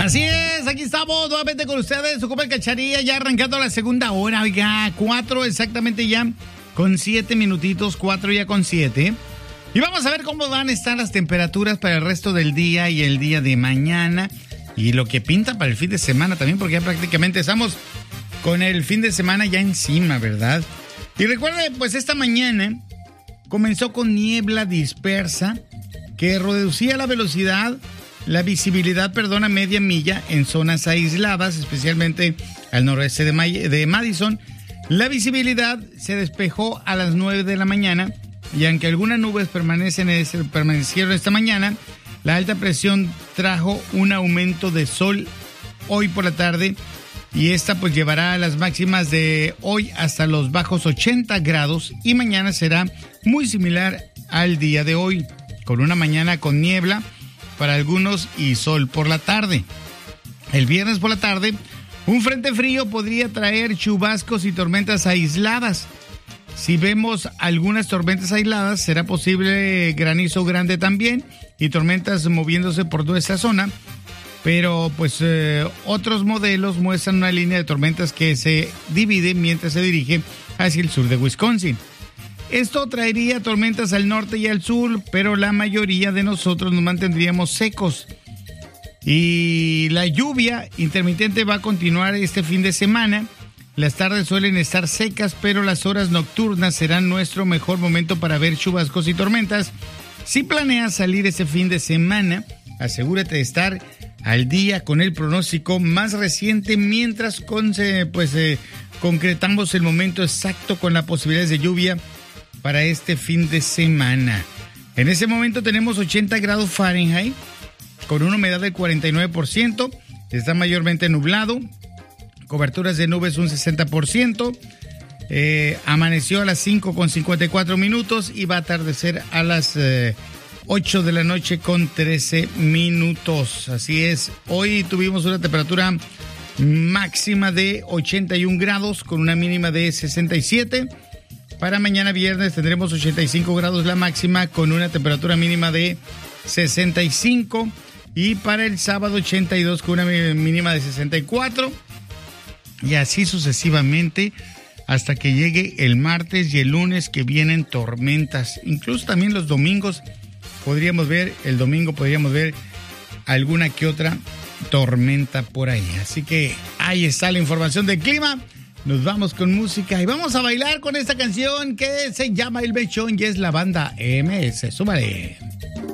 Así es, aquí estamos nuevamente con ustedes, su compa Cacharilla, ya arrancando la segunda hora, oiga, 4 exactamente ya, con 7 minutitos, 4 ya con 7. Y vamos a ver cómo van a estar las temperaturas para el resto del día y el día de mañana. Y lo que pinta para el fin de semana también, porque ya prácticamente estamos con el fin de semana ya encima, ¿verdad? Y recuerden, pues esta mañana comenzó con niebla dispersa que reducía la visibilidad, a media milla en zonas aisladas, especialmente al noroeste de Madison. La visibilidad se despejó a las 9 de la mañana y aunque algunas nubes permanecieron esta mañana, la alta presión trajo un aumento de sol hoy por la tarde y esta pues llevará a las máximas de hoy hasta los bajos 80 grados y mañana será muy similar al día de hoy, con una mañana con niebla para algunos y sol por la tarde. El viernes por la tarde, un frente frío podría traer chubascos y tormentas aisladas. Si vemos algunas tormentas aisladas, será posible granizo grande también y tormentas moviéndose por nuestra zona. Pero pues otros modelos muestran una línea de tormentas que se divide mientras se dirige hacia el sur de Wisconsin. Esto traería tormentas al norte y al sur, pero la mayoría de nosotros nos mantendríamos secos. Y la lluvia intermitente va a continuar este fin de semana. Las tardes suelen estar secas, pero las horas nocturnas serán nuestro mejor momento para ver chubascos y tormentas. Si planeas salir este fin de semana, asegúrate de estar al día con el pronóstico más reciente mientras concretamos el momento exacto con las posibilidades de lluvia para este fin de semana. En ese momento tenemos 80 grados Fahrenheit con una humedad del 49%, está mayormente nublado, coberturas de nubes un 60%, amaneció a las 5 con 54 minutos y va a atardecer a las 8 de la noche con 13 minutos. Así es, hoy tuvimos una temperatura máxima de 81 grados con una mínima de 67. Para mañana viernes tendremos 85 grados la máxima con una temperatura mínima de 65. Y para el sábado 82 con una mínima de 64. Y así sucesivamente hasta que llegue el martes y el lunes que vienen tormentas. Incluso también los domingos el domingo podríamos ver alguna que otra tormenta por ahí. Así que ahí está la información del clima. Nos vamos con música y vamos a bailar con esta canción que se llama El Mechón y es la banda MS. Súmale.